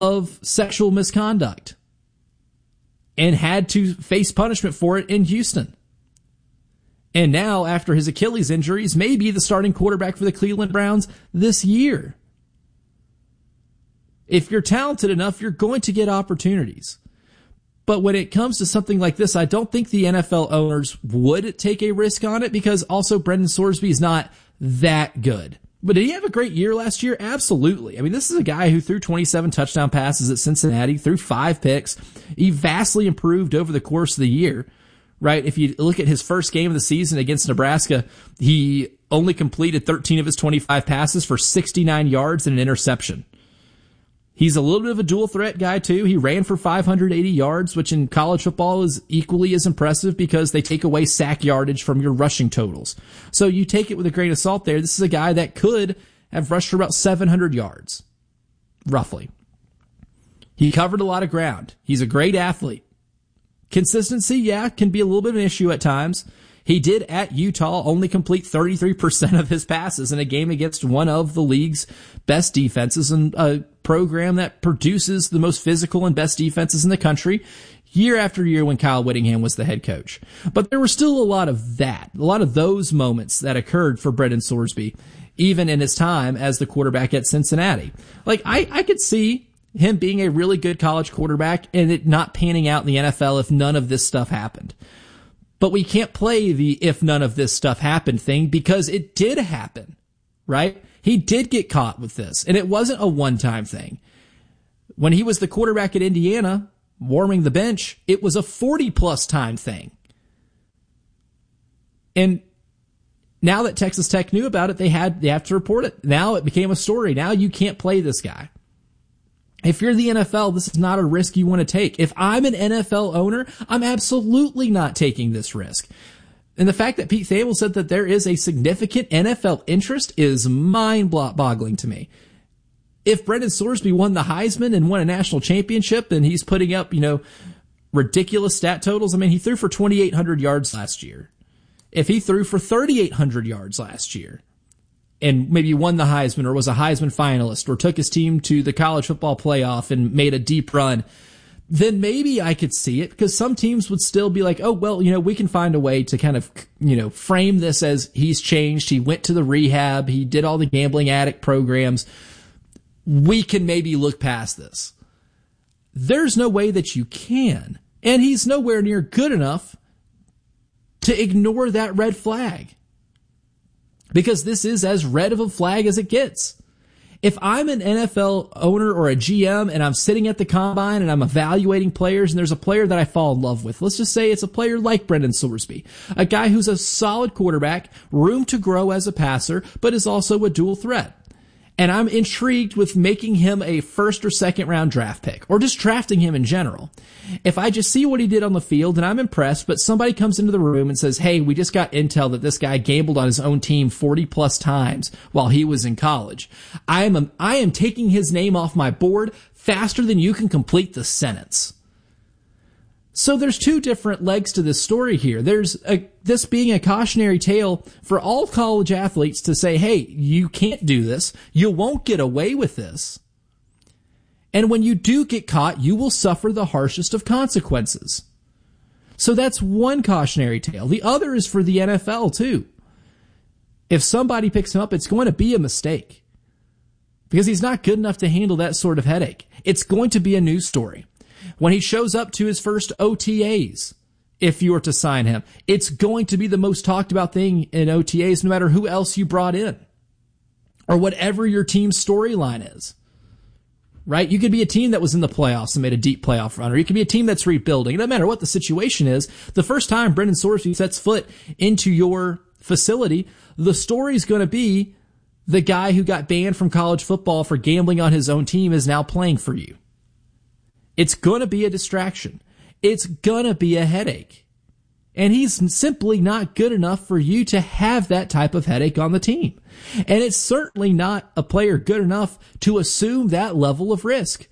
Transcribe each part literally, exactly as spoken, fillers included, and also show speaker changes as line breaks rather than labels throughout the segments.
of sexual misconduct and had to face punishment for it in Houston. And now, after his Achilles injuries, may be the starting quarterback for the Cleveland Browns this year. If you're talented enough, you're going to get opportunities. But when it comes to something like this, I don't think the N F L owners would take a risk on it, because also Brendan Sorsby is not that good. But did he have a great year last year? Absolutely. I mean, this is a guy who threw twenty-seven touchdown passes at Cincinnati, threw five picks. He vastly improved over the course of the year, right? If you look at his first game of the season against Nebraska, he only completed thirteen of his twenty-five passes for sixty-nine yards and an interception. He's a little bit of a dual threat guy too. He ran for five hundred eighty yards, which in college football is equally as impressive because they take away sack yardage from your rushing totals. So you take it with a grain of salt there. This is a guy that could have rushed for about seven hundred yards, roughly. He covered a lot of ground. He's a great athlete. Consistency, yeah, can be a little bit of an issue at times. He did at Utah only complete thirty-three percent of his passes in a game against one of the league's best defenses and a program that produces the most physical and best defenses in the country year after year when Kyle Whittingham was the head coach. But there were still a lot of that, a lot of those moments that occurred for Brendan Sorsby, even in his time as the quarterback at Cincinnati. Like, I, I could see him being a really good college quarterback and it not panning out in the N F L if none of this stuff happened. But we can't play the if none of this stuff happened thing because it did happen, right? He did get caught with this, and it wasn't a one-time thing. When he was the quarterback at Indiana, warming the bench, it was a forty-plus time thing. And now that Texas Tech knew about it, they had they have to report it. Now it became a story. Now you can't play this guy. If you're the N F L, this is not a risk you want to take. If I'm an N F L owner, I'm absolutely not taking this risk. And the fact that Pete Thamel said that there is a significant N F L interest is mind-boggling to me. If Brendan Sorsby won the Heisman and won a national championship and he's putting up, you know, ridiculous stat totals, I mean, he threw for twenty-eight hundred yards last year. If he threw for thirty-eight hundred yards last year, and maybe won the Heisman or was a Heisman finalist or took his team to the college football playoff and made a deep run, then maybe I could see it, because some teams would still be like, oh, well, you know, we can find a way to kind of, you know, frame this as he's changed. He went to the rehab. He did all the gambling addict programs. We can maybe look past this. There's no way that you can. And he's nowhere near good enough to ignore that red flag. Because this is as red of a flag as it gets. If I'm an N F L owner or a G M and I'm sitting at the combine and I'm evaluating players and there's a player that I fall in love with, let's just say it's a player like Brendan Sorsby, a guy who's a solid quarterback, room to grow as a passer, but is also a dual threat. And I'm intrigued with making him a first or second round draft pick, or just drafting him in general. If I just see what he did on the field and I'm impressed, but somebody comes into the room and says, hey, we just got intel that this guy gambled on his own team forty plus times while he was in college, I am, a, I am taking his name off my board faster than you can complete the sentence. So there's two different legs to this story here. There's a, this being a cautionary tale for all college athletes to say, hey, you can't do this. You won't get away with this. And when you do get caught, you will suffer the harshest of consequences. So that's one cautionary tale. The other is for the N F L too. If somebody picks him up, it's going to be a mistake, because he's not good enough to handle that sort of headache. It's going to be a news story. When he shows up to his first O T As, if you were to sign him, it's going to be the most talked about thing in O T As, no matter who else you brought in or whatever your team's storyline is, right? You could be a team that was in the playoffs and made a deep playoff run, or you could be a team that's rebuilding. It doesn't matter what the situation is. The first time Brendan Sorsby sets foot into your facility, the story's going to be the guy who got banned from college football for gambling on his own team is now playing for you. It's going to be a distraction. It's going to be a headache. And he's simply not good enough for you to have that type of headache on the team. And it's certainly not a player good enough to assume that level of risk.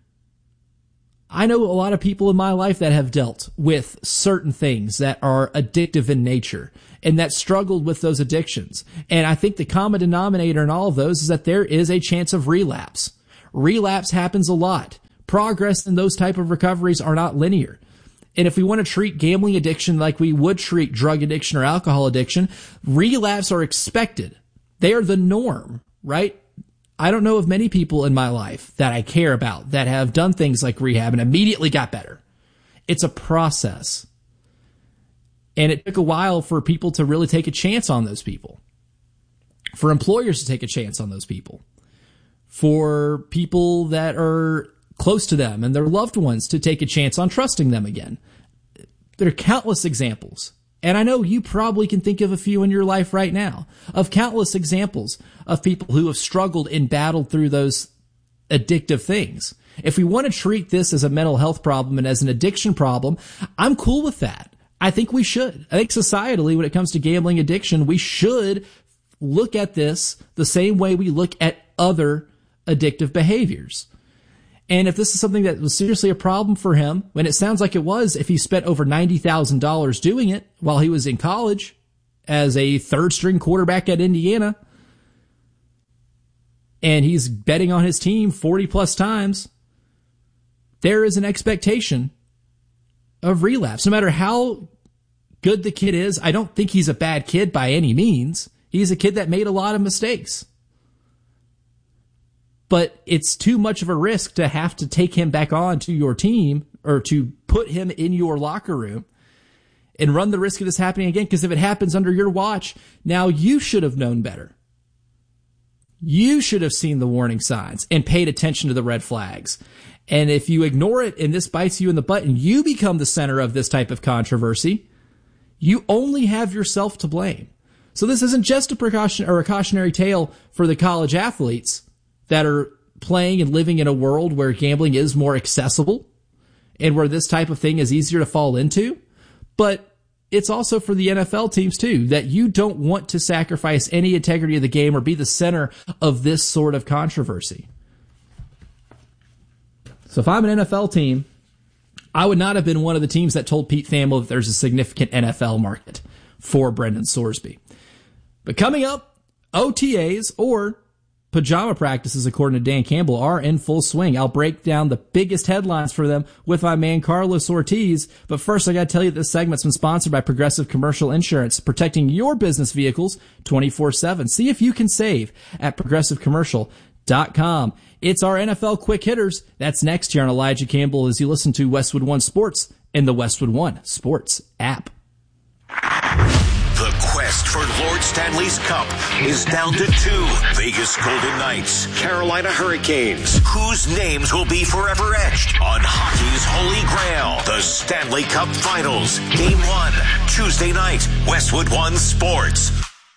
I know a lot of people in my life that have dealt with certain things that are addictive in nature and that struggled with those addictions. And I think the common denominator in all of those is that there is a chance of relapse. Relapse happens a lot. Progress in those type of recoveries are not linear. And if we want to treat gambling addiction like we would treat drug addiction or alcohol addiction, relapse are expected. They are the norm, right? I don't know of many people in my life that I care about that have done things like rehab and immediately got better. It's a process. And it took a while for people to really take a chance on those people, for employers to take a chance on those people, for people that are close to them and their loved ones to take a chance on trusting them again. There are countless examples. And I know you probably can think of a few in your life right now of countless examples of people who have struggled and battled through those addictive things. If we want to treat this as a mental health problem and as an addiction problem, I'm cool with that. I think we should. I think societally, when it comes to gambling addiction, we should look at this the same way we look at other addictive behaviors. And if this is something that was seriously a problem for him, when it sounds like it was, if he spent over ninety thousand dollars doing it while he was in college as a third string quarterback at Indiana, and he's betting on his team forty plus times, there is an expectation of relapse. No matter how good the kid is, I don't think he's a bad kid by any means. He's a kid that made a lot of mistakes. But it's too much of a risk to have to take him back on to your team or to put him in your locker room and run the risk of this happening again. Because if it happens under your watch, now you should have known better. You should have seen the warning signs and paid attention to the red flags. And if you ignore it and this bites you in the butt and you become the center of this type of controversy, you only have yourself to blame. So this isn't just a precaution or a cautionary tale for the college athletes that are playing and living in a world where gambling is more accessible and where this type of thing is easier to fall into. But it's also for the N F L teams too, that you don't want to sacrifice any integrity of the game or be the center of this sort of controversy. So if I'm an N F L team, I would not have been one of the teams that told Pete Thamel that there's a significant N F L market for Brendan Sorsby. But coming up, O T As or pajama practices, according to Dan Campbell, are in full swing. I'll break down the biggest headlines for them with my man Carlos Ortiz. But first, I got to tell you that this segment's been sponsored by Progressive Commercial Insurance, protecting your business vehicles twenty-four seven. See if you can save at progressive commercial dot com. It's our N F L quick hitters. That's next here on Elijah Campbell as you listen to Westwood One Sports in the Westwood One Sports app.
The quest for Lord Stanley's Cup is down to two. Vegas Golden Knights, Carolina Hurricanes, whose names will be forever etched on hockey's holy grail, the Stanley Cup Finals. Game one, Tuesday night, Westwood One Sports.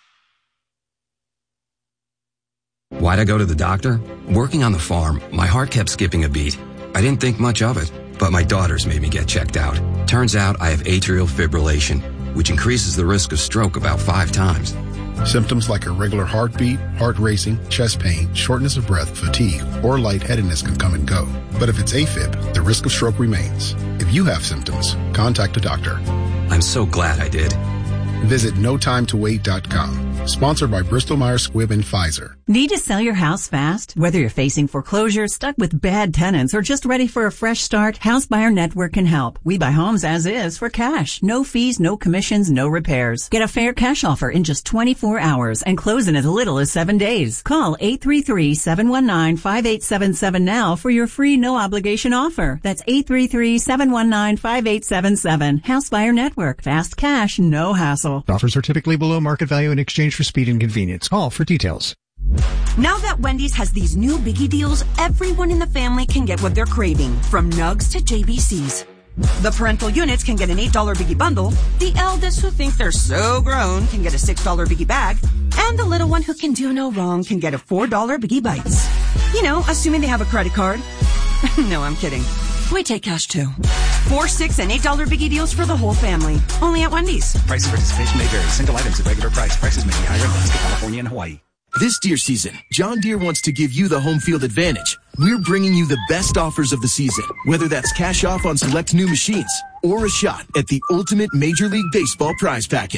Why'd I go to the doctor? Working on the farm, my heart kept skipping a beat. I didn't think much of it, but my daughters made me get checked out. Turns out I have atrial fibrillation, which increases the risk of stroke about five times.
Symptoms like irregular heartbeat, heart racing, chest pain, shortness of breath, fatigue, or lightheadedness can come and go. But if it's AFib, the risk of stroke remains. If you have symptoms, contact a doctor.
I'm so glad I did.
Visit no time to wait dot com. Sponsored by Bristol Myers Squibb and Pfizer.
Need to sell your house fast? Whether you're facing foreclosure, stuck with bad tenants, or just ready for a fresh start, House Buyer Network can help. We buy homes as is for cash. No fees, no commissions, no repairs. Get a fair cash offer in just twenty-four hours and close in as little as seven days. Call eight three three, seven one nine, five eight seven seven now for your free no obligation offer. That's eight three three, seven one nine, five eight seven seven. House Buyer Network. Fast cash, no hassle.
Offers are typically below market value in exchange for speed and convenience. Call for details.
Now that Wendy's has these new biggie deals, everyone in the family can get what they're craving, from nugs to J B Cs. The parental units can get an eight dollar biggie bundle, the eldest who think they're so grown can get a six dollar biggie bag, and the little one who can do no wrong can get a four dollar biggie bites. You know, assuming they have a credit card. No, I'm kidding. We take cash too. Four, six, and eight dollar biggie deals for the whole family. Only at Wendy's.
Price of participation may vary. Single items at regular price. Prices may be higher in Alaska, California, and Hawaii.
This deer season, John Deere wants to give you the home field advantage. We're bringing you the best offers of the season, whether that's cash off on select new machines or a shot at the ultimate Major League Baseball prize package.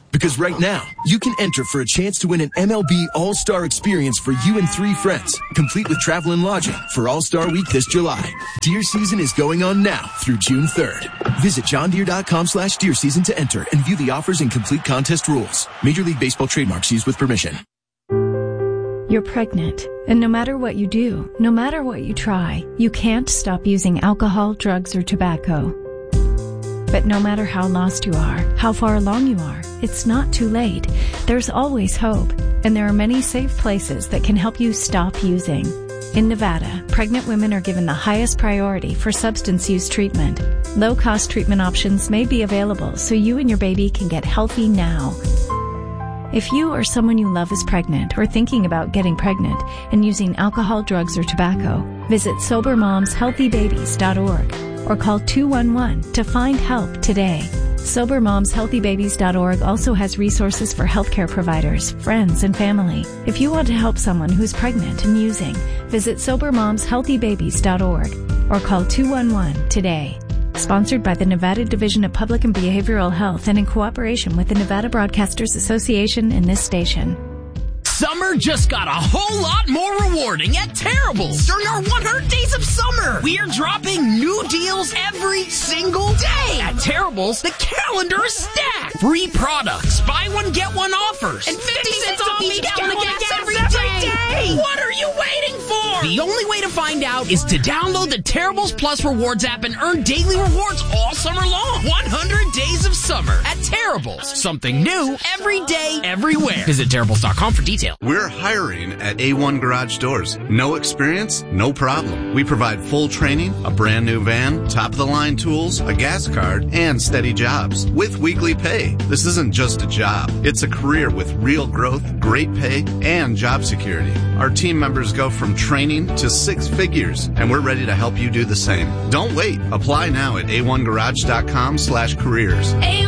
Because right now, you can enter for a chance to win an M L B All-Star experience for you and three friends, complete with travel and lodging for All-Star Week this July. Deer season is going on now through June third. Visit johndeere.com slash deer season to enter and view the offers and complete contest rules. Major League Baseball trademarks used with permission.
You're pregnant, and no matter what you do, no matter what you try, you can't stop using alcohol, drugs, or tobacco. But no matter how lost you are, how far along you are, it's not too late. There's always hope, and there are many safe places that can help you stop using. In Nevada, pregnant women are given the highest priority for substance use treatment. Low-cost treatment options may be available so you and your baby can get healthy now. If you or someone you love is pregnant or thinking about getting pregnant and using alcohol, drugs, or tobacco, visit sober moms healthy babies dot org or call two one one to find help today. sober moms healthy babies dot org also has resources for healthcare providers, friends, and family. If you want to help someone who's pregnant and using, visit sober moms healthy babies dot org or call two one one today. Sponsored by the Nevada Division of Public and Behavioral Health and in cooperation with the Nevada Broadcasters Association and this station.
Summer just got a whole lot more rewarding at Terrible's. During our one hundred days of summer, we are dropping new deals every single day. At Terrible's, the calendar is stacked. Free products, buy one, get one offers, and fifty cents off each gallon of gas every day. What are you waiting for? The only way to find out is to download the Terrible's Plus Rewards app and earn daily rewards all summer long. one hundred days of summer at Terrible's. Something new every day, everywhere. Visit Terrible's dot com for details.
We're hiring at A one Garage Doors. No experience? No problem. We provide full training, a brand new van, top-of-the-line tools, a gas card, and steady jobs with weekly pay. This isn't just a job. It's a career with real growth, great pay, and job security. Our team members go from training to six figures, and we're ready to help you do the same. Don't wait. Apply now at A one garage dot com slash careers.
A